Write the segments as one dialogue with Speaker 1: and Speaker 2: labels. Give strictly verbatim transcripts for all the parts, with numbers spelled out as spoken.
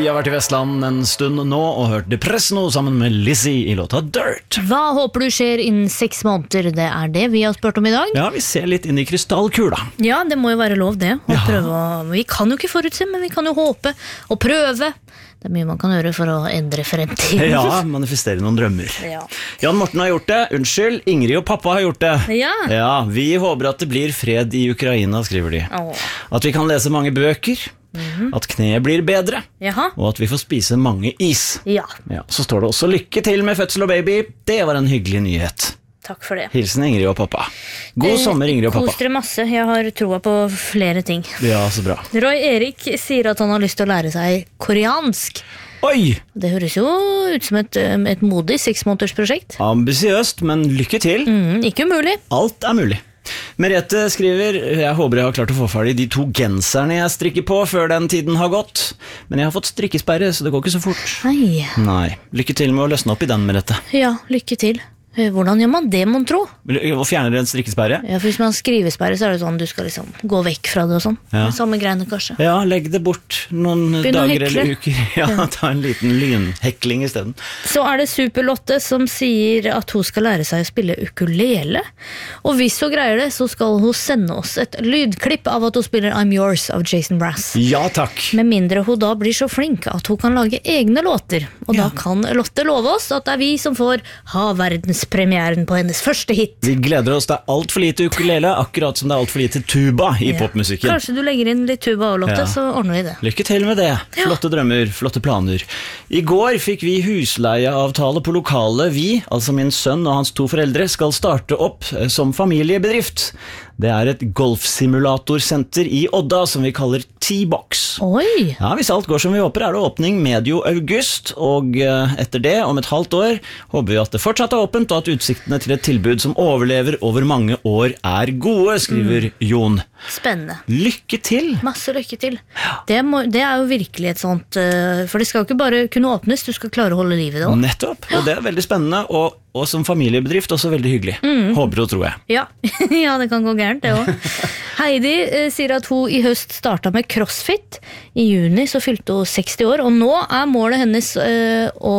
Speaker 1: Vi har vært i Vestland en stund nå og hørt Depresso sammen med Lizzie i låta Dirt.
Speaker 2: Hva håper du skjer innen seks måneder? Det er det vi har spurt om i dag.
Speaker 1: Ja, vi ser litt inn i krystallkula.
Speaker 2: Ja, det må jo være lov det. Å
Speaker 1: Ja.
Speaker 2: prøve å, vi kan jo ikke forutse, men vi kan jo håpe og prøve. Det er mye man kan gjøre for å endre fremtiden.
Speaker 1: Ja, manifestere noen drømmer.
Speaker 2: Ja.
Speaker 1: Jan Morten har gjort det. Unnskyld, Ingrid og pappa har gjort det.
Speaker 2: Ja.
Speaker 1: Ja, vi håper at det blir fred i Ukraina, skriver de.
Speaker 2: Åh.
Speaker 1: At vi kan lese mange bøker. At kneet blir bedre.
Speaker 2: Jaha.
Speaker 1: Og at vi får spise mange is.
Speaker 2: Ja,
Speaker 1: Ja, så står det også lykke til med fødsel og baby. Det var en hyggelig nyhet.
Speaker 2: takk for det.
Speaker 1: Hilsen Ingrid og pappa. God sommer, Ingrid og
Speaker 2: Kos
Speaker 1: pappa.
Speaker 2: dere masse, jeg har troa på flere ting.
Speaker 1: Ja, så bra.
Speaker 2: Roy Erik sier at han har lyst til å lære seg koreansk.
Speaker 1: Oi!
Speaker 2: Det høres jo ut som et, et modig seksmånedersprosjekt.
Speaker 1: Ambisiøst, men lykke til.
Speaker 2: Mm, ikke umulig.
Speaker 1: Alt er mulig. Merete skriver: jeg håper jeg har klart å få ferdig de to genserne jeg strikker på før den tiden har gått. Men jeg har fått strikkesperre, så det går ikke så fort.
Speaker 2: Hei.
Speaker 1: Nei, lykke til med å løsne opp i den, Merete.
Speaker 2: Ja, lykke til. Hvordan gjør man det, mon tro?
Speaker 1: Og fjerner en strikkesperre?
Speaker 2: Ja, for hvis man skrivesperre, så er det sånn du skal liksom gå vekk fra det og sånn.
Speaker 1: Ja.
Speaker 2: Samme greiene kanskje.
Speaker 1: Ja, legg det bort noen
Speaker 2: Begynn å
Speaker 1: dager
Speaker 2: hekle.
Speaker 1: eller uker. Ja, ta en liten lynhekling i stedet.
Speaker 2: Så er det Superlotte som sier at hun skal lære seg å spille ukulele. Og hvis hun greier det, så skal hun sende oss et lydklipp av at hun spiller I'm Yours av Jason Brass.
Speaker 1: Ja, takk.
Speaker 2: Med mindre hun da blir så flink at hun kan lage egne låter. Og
Speaker 1: Ja.
Speaker 2: da kan Lotte love oss at det er vi som får ha verdenspremieren på hennes første hit.
Speaker 1: Vi gleder oss. Det er alt for lite ukulele, akkurat som det er alt for lite tuba i
Speaker 2: Ja.
Speaker 1: popmusikken.
Speaker 2: Kanskje du legger inn litt tuba og Lotte,
Speaker 1: Ja.
Speaker 2: så ordner vi det.
Speaker 1: Lykke til med det. Flotte drømmer, flotte planer. I går fikk vi husleieavtale på lokalet. Vi, altså min sønn og hans to foreldre, skal starte opp eh, som familiebedrift. Det er et golfsimulatorsenter i Odda som vi kaller T-Box.
Speaker 2: Oi!
Speaker 1: Ja, hvis alt går som vi håper, er det åpning medio august, og eh, etter det, om et halvt år, håper vi at det fortsatt er åpent, og at utsiktene til et tilbud som overlever over mange år er gode, skriver Jon.
Speaker 2: Spennende.
Speaker 1: Lykke til!
Speaker 2: Masse lykke til. Det, må, det er jo virkelig et sånt uh, For det skal jo ikke bare kunne åpnes, du skal klare å holde liv i det også.
Speaker 1: Nettopp, og det er veldig spennende, og, og som familiebedrift også veldig hyggelig. Håper og tror jeg.
Speaker 2: Ja. Ja, det kan gå gærent det også. Heidi uh, sier at hun i høst startet med crossfit. I juni så fylte hun seksti år, og nå er målet hennes uh, å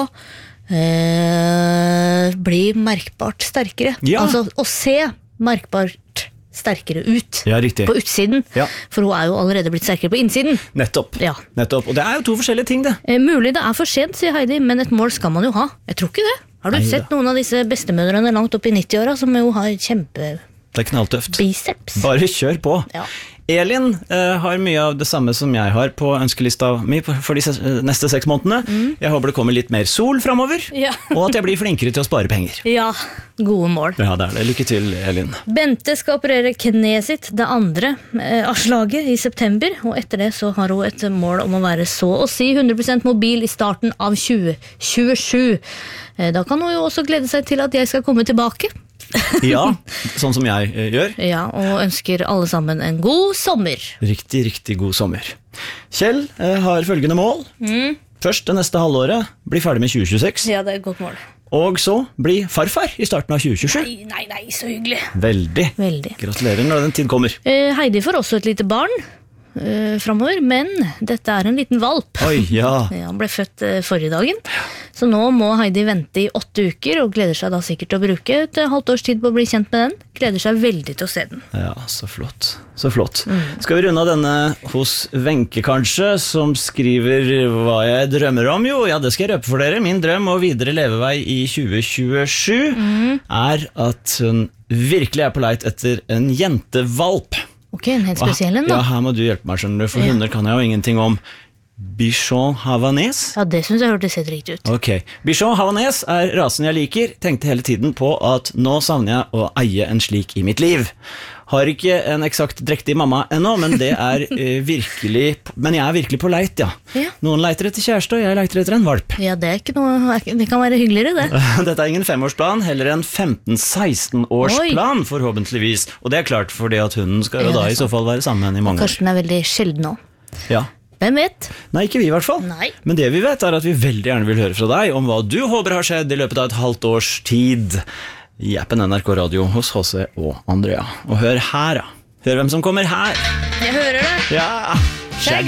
Speaker 2: uh, bli merkbart sterkere.
Speaker 1: Ja.
Speaker 2: Altså å se merkbart sterkere ut
Speaker 1: Ja, riktig.
Speaker 2: på utsiden.
Speaker 1: Ja.
Speaker 2: For hun er jo allerede blitt sterkere på innsiden.
Speaker 1: Nettopp.
Speaker 2: Ja.
Speaker 1: Nettopp. Og det er jo to forskjellige ting, det.
Speaker 2: Eh, mulig det er for sent, sier Heidi, men et mål skal man jo ha. Jeg tror ikke det. Har du
Speaker 1: Neida.
Speaker 2: sett noen av disse bestemødrene langt opp i nitti-åra som jo har kjempebiceps?
Speaker 1: Det er knalltøft. Bare kjør på.
Speaker 2: Ja.
Speaker 1: Elin eh, har mye av det samme som jeg har på ønskelista mi på- for de ses- neste seks månedene. Jeg håper det kommer litt mer sol fremover,
Speaker 2: Ja.
Speaker 1: og at jeg blir flinkere til å spare penger.
Speaker 2: Ja, gode mål.
Speaker 1: Ja, det er det. Lykke til, Elin.
Speaker 2: Bente skal operere kneet sitt, det andre eh, av slaget, i september, og etter det så har hun et mål om å være så å si hundre prosent mobil i starten av tjue tjuesju. Eh, da kan hun jo også glede seg til at jeg skal komme tilbake.
Speaker 1: Ja, sånn som jeg eh, gjør.
Speaker 2: Ja, og ønsker alle sammen en god sommer.
Speaker 1: Riktig, riktig god sommer. Kjell eh, har følgende mål. Først det neste halvåret, bli ferdig med tjue tjueseks,
Speaker 2: Ja, det er et godt mål.
Speaker 1: og så bli farfar i starten av tjue tjuesju.
Speaker 2: Nei, nei, nei, så hyggelig.
Speaker 1: Veldig.
Speaker 2: Veldig.
Speaker 1: Gratulerer når den tid kommer.
Speaker 2: Eh, Heidi får også et lite barn eh, fremover, men dette er en liten valp.
Speaker 1: Oi, ja.
Speaker 2: Ja, han ble født eh, forrige dagen, så nå må Heidi vente i åtte uker, og gleder seg da sikkert til å bruke et eh, halvt års tid på å bli kjent med den. Gleder seg veldig til å se den.
Speaker 1: Ja, så flott. Så flott. Skal vi runde av denne hos Wenche, kanskje, som skriver hva jeg drømmer om? Jo, ja, det skal jeg røpe for dere. Min drøm og videre levevei i tjue tjuesju er at hun virkelig er på leit etter en jentevalp.
Speaker 2: Ok, en helt spesiell en
Speaker 1: Ja,
Speaker 2: da.
Speaker 1: her må du hjelpe meg, skjønner du, for
Speaker 2: Ja.
Speaker 1: hunder kan jeg jo ingenting om. Bichon Havanese?
Speaker 2: Ja, det synes jeg hørtes helt riktig ut.
Speaker 1: Ok, Bichon Havanese er rasen jeg liker. Tenkte hele tiden på at nå savner jeg å eie en slik i mitt liv. Har ikke en eksakt drektig mamma ennå, men det er eh, virkelig Men jeg er virkelig på leit, ja.
Speaker 2: Ja.
Speaker 1: Noen leiter etter kjæreste, og jeg leiter etter en valp.
Speaker 2: Ja, det er ikke noe, det kan være hyggeligere det.
Speaker 1: Dette er ingen femårsplan, heller en femten-seksten-årsplan, forhåpentligvis. Og det er klart fordi at hunden skal jo
Speaker 2: Ja, det
Speaker 1: da
Speaker 2: er
Speaker 1: i så fall være sammen med henne i mange år.
Speaker 2: Kanskje den er veldig sjelden nå.
Speaker 1: Ja.
Speaker 2: Hvem vet?
Speaker 1: Nei, ikke vi i hvert fall.
Speaker 2: Nei.
Speaker 1: Men det vi vet er at vi veldig gjerne vil høre fra deg om hva du håper har skjedd i løpet av et halvt års tid i appen N R K Radio hos H C og Andrea. Og hør her, da. Hør hvem som kommer her.
Speaker 2: Jeg hører det.
Speaker 1: Ja, Shaggy.